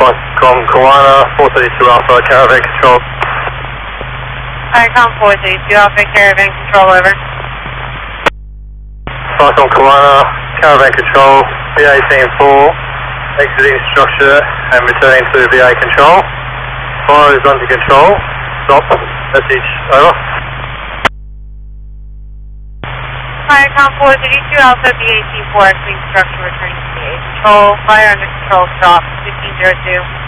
Viacom Kawana, 432 Alpha, Caravan Control. Viacom 432 Alpha, Caravan Control, over. Viacom Kawana, Caravan Control, VA Team 4, exiting structure and returning to VA Control. Fire is under control. Stop. Message, over. Viacom 432 Alpha, VA Team 4, exiting structure, returning to VA Control. Fire under control, stop, 1502.